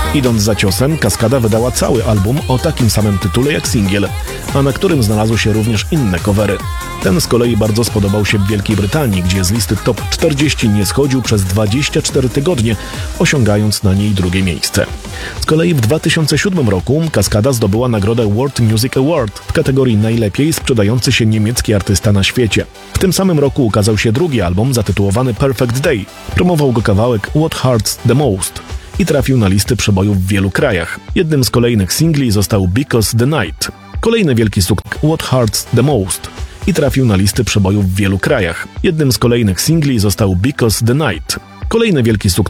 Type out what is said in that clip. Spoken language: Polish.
Idąc za ciosem, Kaskada wydała cały album o takim samym tytule jak singiel, a na którym znalazły się również inne covery. Ten z kolei bardzo spodobał się w Wielkiej Brytanii, gdzie z listy top 40 nie schodził przez 24 tygodnie, osiągając na niej drugie miejsce. Z kolei w 2007 roku Kaskada zdobyła nagrodę World Music Award w kategorii najlepiej sprzedający się niemiecki artysta na świecie. W tym samym roku ukazał się drugi album zatytułowany Perfect Day. Promował go kawałek What Hurts the Most i trafił na listy przebojów w wielu krajach. Jednym z kolejnych singli został Because the Night. Kolejny wielki sukces What Hurts the Most i trafił na listy przebojów w wielu krajach. Jednym z kolejnych singli został Because the Night. Kolejny wielki sukces